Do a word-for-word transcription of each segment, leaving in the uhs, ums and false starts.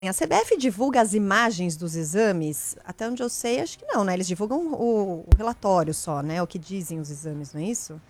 A C B F divulga as imagens dos exames? Até onde eu sei, acho que não, né? Eles divulgam o, o relatório só, né? O que dizem os exames, não é isso?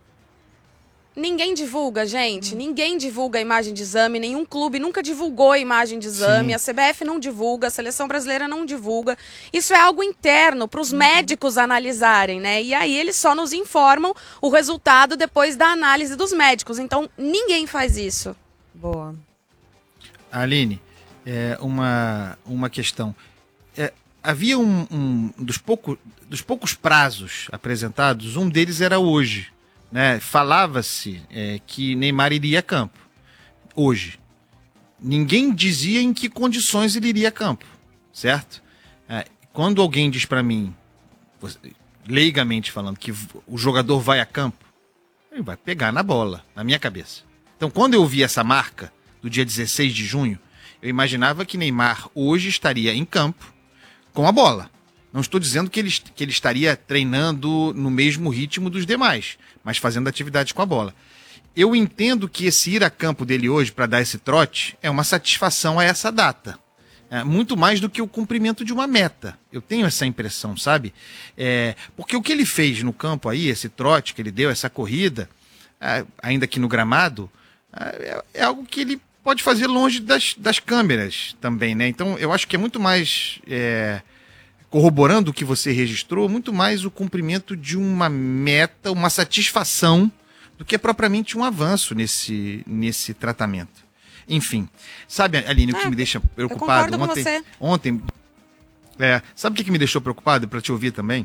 Ninguém divulga, gente. Hum. Ninguém divulga a imagem de exame. Nenhum clube nunca divulgou a imagem de exame. Sim. A C B F não divulga, a Seleção Brasileira não divulga. Isso é algo interno para os uhum. médicos analisarem, né? E aí eles só nos informam o resultado depois da análise dos médicos. Então, ninguém faz isso. Boa. Aline, é uma, uma questão. É, havia um, um dos, pouco, dos poucos prazos apresentados, um deles era hoje. Né? Falava-se é, que Neymar iria a campo hoje. Ninguém dizia em que condições ele iria a campo, certo? É, quando alguém diz para mim, leigamente falando, que o jogador vai a campo, ele vai pegar na bola, na minha cabeça. Então, quando eu vi essa marca do dia dezesseis de junho, eu imaginava que Neymar hoje estaria em campo com a bola. Não estou dizendo que ele, que ele estaria treinando no mesmo ritmo dos demais, mas fazendo atividades com a bola. Eu entendo que esse ir a campo dele hoje para dar esse trote é uma satisfação a essa data. É, muito mais do que o cumprimento de uma meta. Eu tenho essa impressão, sabe? É, porque o que ele fez no campo aí, esse trote que ele deu, essa corrida, é, ainda que no gramado, é, é algo que ele pode fazer longe das, das câmeras também, né? Então eu acho que é muito mais... É, corroborando o que você registrou, muito mais o cumprimento de uma meta, uma satisfação, do que propriamente um avanço nesse, nesse tratamento. Enfim, sabe, Aline, o que ah, me deixa preocupado? Eu concordo ontem, com você. Ontem, é, sabe o que me deixou preocupado, para te ouvir também?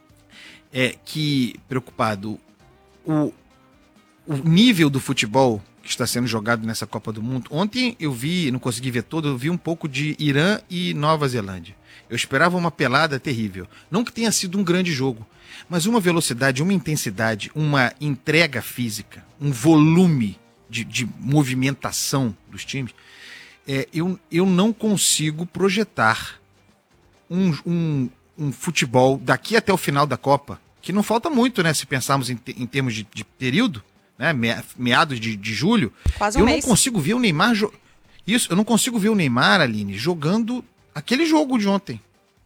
É que, preocupado, o, o nível do futebol que está sendo jogado nessa Copa do Mundo. Ontem eu vi, não consegui ver todo, eu vi um pouco de Irã e Nova Zelândia. Eu esperava uma pelada terrível. Não que tenha sido um grande jogo, mas uma velocidade, uma intensidade, uma entrega física, um volume de, de movimentação dos times. É, eu, eu não consigo projetar um, um, um futebol daqui até o final da Copa, que não falta muito, né? Se pensarmos em, em termos de, de período, né? Meados de, de julho. Quase um eu mês. não consigo ver o Neymar... Jo- Isso, eu não consigo ver o Neymar, Aline, jogando... aquele jogo de ontem.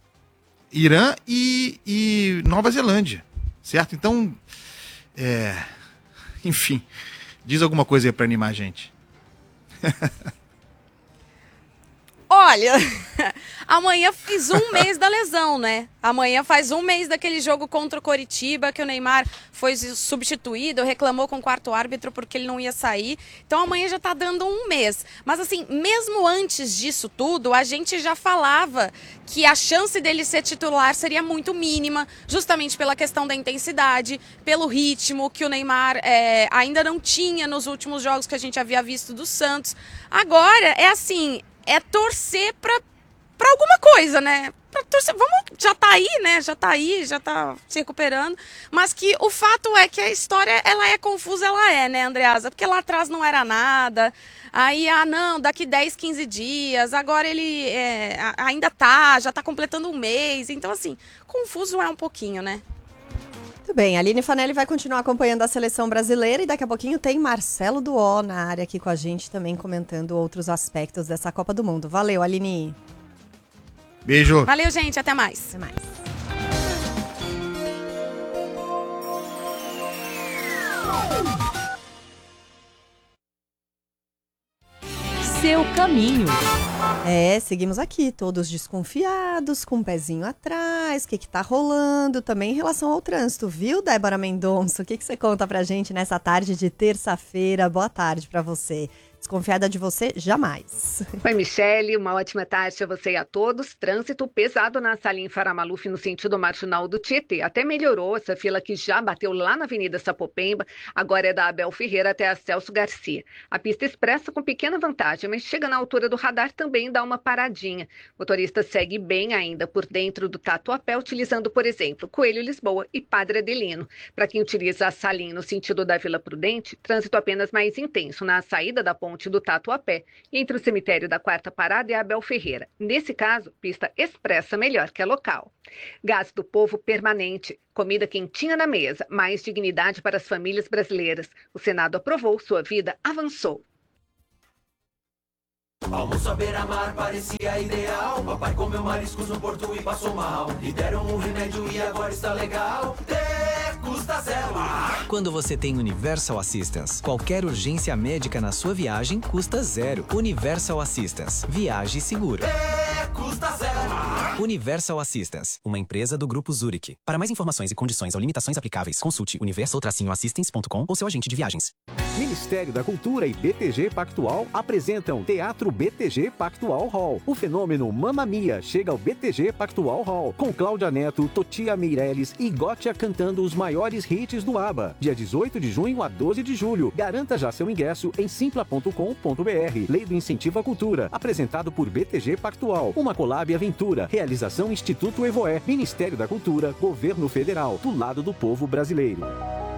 Irã e, e Nova Zelândia. Certo? Então, é... enfim, diz alguma coisa aí pra animar a gente. Olha, amanhã faz um mês da lesão, né? Amanhã faz um mês daquele jogo contra o Coritiba, que o Neymar foi substituído, reclamou com o quarto árbitro porque ele não ia sair. Então amanhã já tá dando um mês. Mas assim, mesmo antes disso tudo, a gente já falava que a chance dele ser titular seria muito mínima, justamente pela questão da intensidade, pelo ritmo que o Neymar é, ainda não tinha nos últimos jogos que a gente havia visto do Santos. Agora, é assim... é torcer pra, pra alguma coisa, né? Pra torcer, vamos, já tá aí, né? Já tá aí, já tá se recuperando. Mas que o fato é que a história, ela é confusa, ela é, né, Andreasa? Porque lá atrás não era nada. Aí, ah, não, daqui dez, quinze dias. Agora ele é, ainda tá, já tá completando um mês. Então, assim, confuso é um pouquinho, né? Muito bem, a Aline Fanelli vai continuar acompanhando a seleção brasileira e daqui a pouquinho tem Marcelo Duó na área aqui com a gente também comentando outros aspectos dessa Copa do Mundo. Valeu, Aline. Beijo. Valeu, gente. Até mais. Até mais. Seu caminho. É, seguimos aqui, todos desconfiados, com um pezinho atrás, o que que tá rolando também em relação ao trânsito, viu, Débora Mendonça? O que que você conta pra gente nessa tarde de terça-feira? Boa tarde pra você. Desconfiada de você, jamais. Oi, Michele, uma ótima tarde a você e a todos. Trânsito pesado na Salim Faramaluf no sentido marginal do Tietê. Até melhorou essa fila que já bateu lá na Avenida Sapopemba, agora é da Abel Ferreira até a Celso Garcia. A pista expressa com pequena vantagem, mas chega na altura do radar também dá uma paradinha. O motorista segue bem ainda por dentro do Tatuapé, utilizando, por exemplo, Coelho Lisboa e Padre Adelino. Para quem utiliza a Salim no sentido da Vila Prudente, trânsito apenas mais intenso na saída da ponte do Tatuapé, entre o cemitério da Quarta Parada e a Abel Ferreira. Nesse caso, pista expressa melhor que a local. Gás do povo permanente, comida quentinha na mesa, mais dignidade para as famílias brasileiras. O Senado aprovou, sua vida avançou. Almoço à beira-mar parecia ideal. Papai comeu mariscos no porto e passou mal. Lhe deram um remédio e agora está legal. Ter custa zero. Quando você tem Universal Assistance, qualquer urgência médica na sua viagem custa zero. Universal Assistance. Viaje seguro. Ter custa zero. Universal Assistance, uma empresa do Grupo Zurich. Para mais informações e condições ou limitações aplicáveis, consulte universal assistance ponto com ou seu agente de viagens. Ministério da Cultura e B T G Pactual apresentam Teatro B T G Pactual Hall. O fenômeno Mamma Mia chega ao B T G Pactual Hall, com Cláudia Neto, Totia Meirelles e Gotia cantando os maiores hits do ABBA. Dia dezoito de junho a doze de julho. Garanta já seu ingresso em simpla ponto com ponto br. Lei do Incentivo à Cultura. Apresentado por B T G Pactual. Uma collab aventura. Realização Instituto Evoé. Ministério da Cultura. Governo Federal. Do lado do povo brasileiro.